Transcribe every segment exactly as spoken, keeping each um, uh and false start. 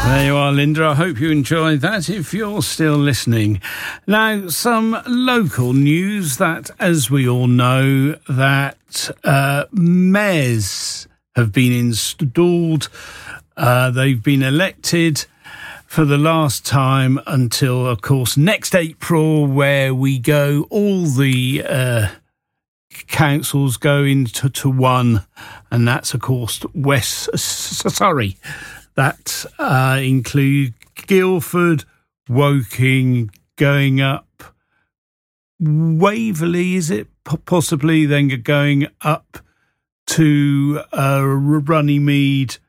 There you are, Linda. I hope you enjoyed that if you're still listening. Now, some local news that, as we all know, that uh, mayors have been installed. Uh, they've been elected for the last time until, of course, next April, where we go, all the uh, councils go into to one, and that's, of course, West Surrey. That uh, include Guildford, Woking, going up Waverley, is it? P- possibly then going up to uh, Runnymede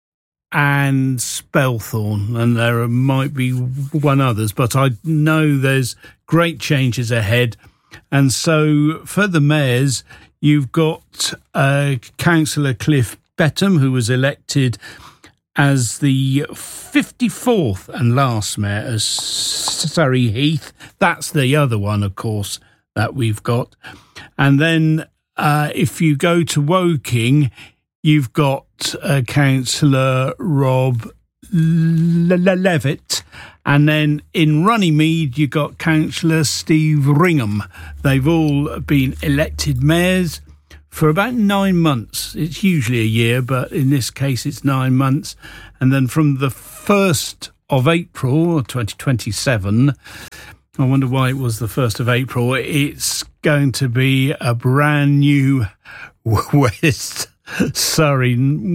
and Spelthorne, and there might be one others, but I know there's great changes ahead. And so for the mayors, you've got uh, Councillor Cliff Bettham, who was elected as the fifty-fourth and last mayor of Surrey Heath. That's the other one, of course, that we've got. And then uh, if you go to Woking, you've got uh, Councillor Rob Levitt. And then in Runnymede, you've got Councillor Steve Ringham. They've all been elected mayors for about nine months. It's usually a year, but in this case it's nine months. And then from the first of April, twenty twenty-seven, I wonder why it was the first of April, it's going to be a brand new West Surrey.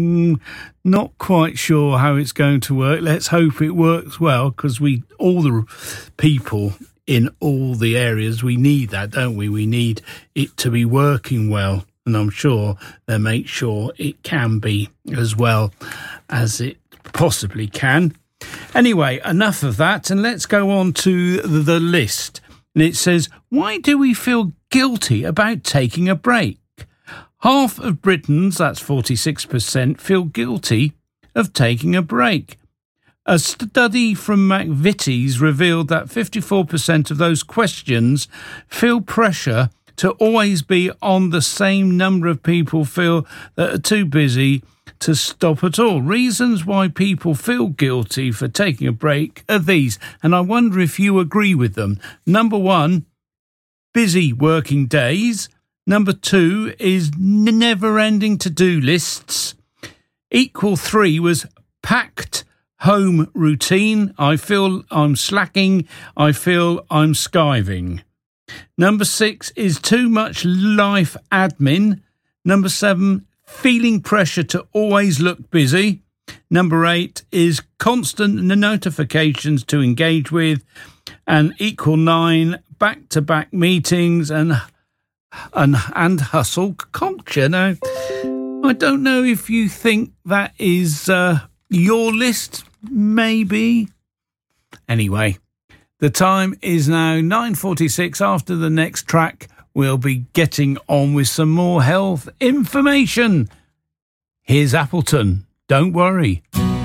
Not quite sure how it's going to work. Let's hope it works well, because we, all the people in all the areas, we need that, don't we? We need it to be working well. And I'm sure they'll make sure it can be as well as it possibly can. Anyway, enough of that, and let's go on to the list. And it says, why do we feel guilty about taking a break? Half of Britons, that's forty-six percent, feel guilty of taking a break. A study from McVitie's revealed that fifty-four percent of those questions feel pressure to always be on. The same number of people feel that are too busy to stop at all. Reasons why people feel guilty for taking a break are these, and I wonder if you agree with them. Number one, busy working days. Number two is never-ending to-do lists. Equal three was packed home routine. I feel I'm slacking. I feel I'm skiving. Number six is too much life admin. Number seven, feeling pressure to always look busy. Number eight is constant notifications to engage with. And equal nine, back-to-back meetings and and, and hustle culture. Now, I don't know if you think that is uh, your list, maybe. Anyway, the time is now nine forty-six. After the next track, we'll be getting on with some more health information. Here's Appleton. Don't worry.